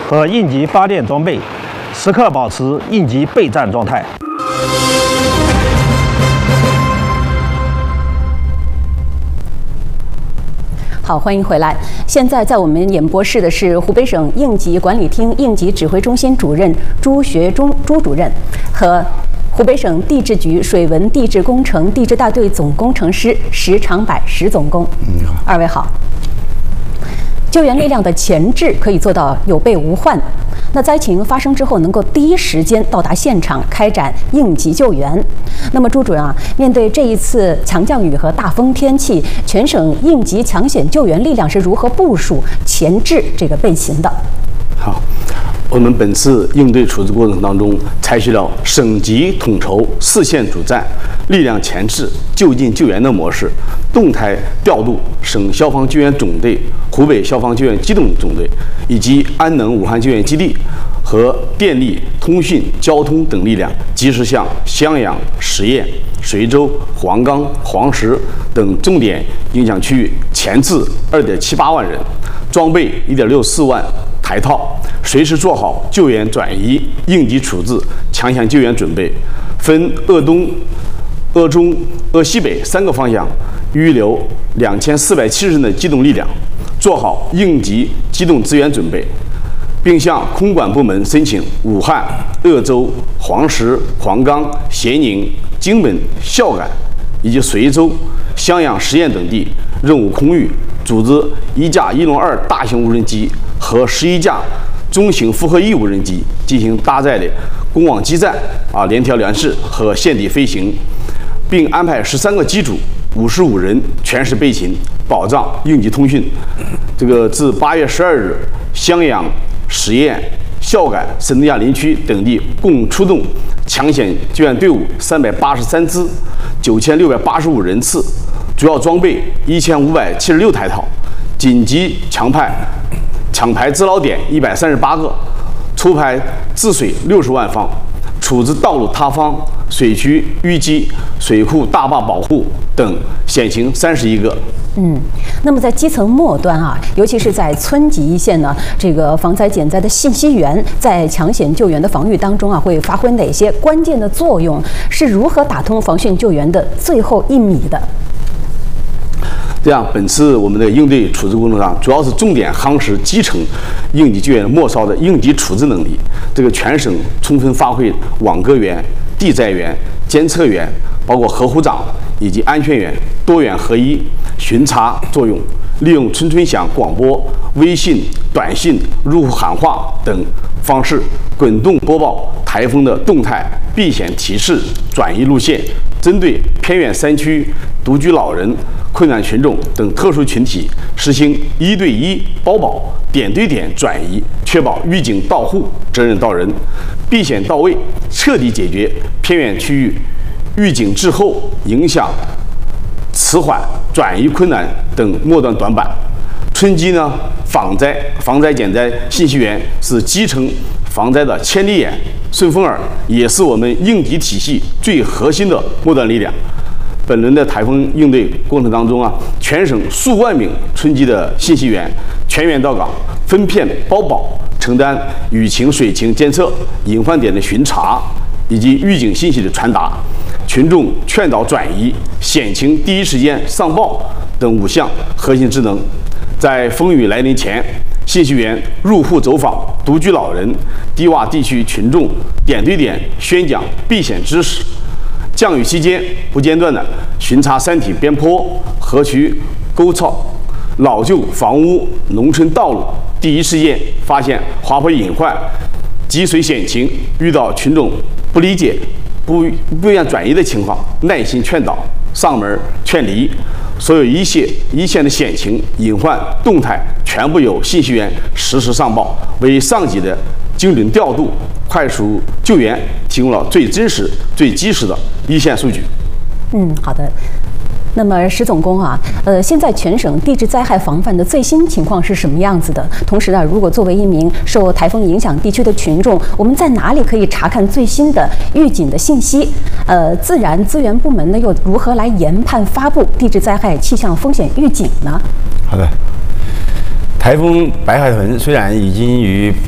和应急发电装备，时刻保持应急备战状态。 好，欢迎回来。现在在我们演播室的是湖北省应急管理厅应急指挥中心主任朱学忠朱主任和湖北省地质局水文地质工程地质大队总工程师石长柏石总工。二位好。救援力量的前置可以做到有备无患。那灾情发生之后，能够第一时间到达现场开展应急救援。那么朱主任啊，面对这一次强降雨和大风天气，全省应急抢险救援力量是如何部署前置这个备勤的？ 好，我们本次应对处置过程当中，采取了省级统筹、四线主战、力量前置、就近救援的模式，动态调度省消防救援总队、湖北消防救援机动总队以及安能武汉救援基地和电力、通讯、交通等力量，及时向襄阳、十堰、随州、黄冈、黄石等重点影响区域前置2.78万人，装备1.64万台套，随时做好救援转移、应急处置、抢险救援准备，分鄂东、鄂中、鄂西北3个方向预留2470人的机动力量，做好应急机动资源准备，并向空管部门申请武汉、鄂州、黄石、黄冈、咸宁、荆本、孝感以及随州、襄阳、十堰等地任务空域，组织1架102大型无人机和11架中型复合翼无人机进行搭载的公网基站联调联试和现地飞行，并安排13个机组55人全时备勤，保障应急通讯。自8月12日，襄阳、十堰、孝感、沈东亚林区等地共出动抢险救援队伍383支，9685人次，主要装备1576台套，紧急抢排治捞点138个，抽排治水60万方，处置道路塌方、水渠淤积、水库大坝保护等险情31个。 那么在基层末端啊，尤其是在村级一线呢，这个防灾减灾的信息源在抢险救援的防御当中啊，会发挥哪些关键的作用？是如何打通防汛救援的最后1米的？ 这样，本次我们的应对处置工作上，主要是重点夯实基层应急救援末梢的应急处置能力。全省充分发挥网格员、地载员、监测员，包括河湖长以及安全员多员合一、巡查作用，利用村村响广播、微信、短信、入户喊话等方式，滚动播报台风的动态、避险提示、转移路线，针对偏远山区、独居老人、困难群众等特殊群体，实行1对1包保、点对点转移，确保预警到户、责任到人，避险到位，彻底解决偏远区域预警滞后、影响迟缓、转移困难等末端短板。村级防灾减灾信息源是基层防灾的千里眼、顺风耳，也是我们应急体系最核心的末端力量。本轮的台风应对过程当中全省数万名村级的信息员全员到岗，分片包保，承担雨情、水情监测、隐患点的巡查以及预警信息的传达、群众劝导转移、险情第一时间上报等5项核心职能。在风雨来临前，信息员入户走访独居老人、低洼地区群众，点对点宣讲避险知识。降雨期间不间断的巡查山体边坡、河渠、沟槽、老旧房屋、农村道路，第一时间发现滑坡隐患、积水险情，遇到群众不理解、不愿转移的情况，耐心劝导、上门劝离。所有一线的险情、隐患动态，全部由信息员实时上报，为上级的精准调度、快速救援提供了最真实、最及时的一线数据。 好的。那么石总工现在全省地质灾害防范的最新情况是什么样子的？同时如果作为一名受台风影响地区的群众，我们在哪里可以查看最新的预警的信息？自然资源部门呢又如何来研判发布地质灾害气象风险预警呢？ 好的，台风白海豚虽然已经于